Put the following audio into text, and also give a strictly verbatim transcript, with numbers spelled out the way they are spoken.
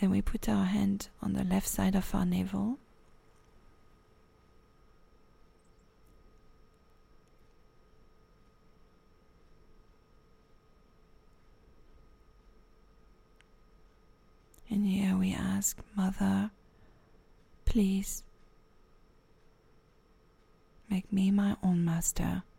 Then we put our hand on the left side of our navel. And here we ask, Mother, please make me my own master.